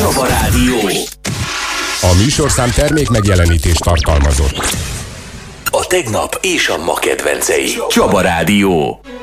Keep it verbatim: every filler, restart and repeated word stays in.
Csaba Rádió. A műsorszám termék megjelenítést tartalmazott. A tegnap és a ma kedvencei. Csaba Rádió.